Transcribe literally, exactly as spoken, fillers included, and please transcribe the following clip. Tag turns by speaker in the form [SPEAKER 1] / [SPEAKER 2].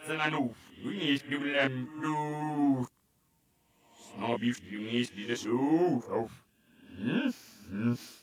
[SPEAKER 1] Zananu, Unis Biblandu. Snobby, you miss the soup.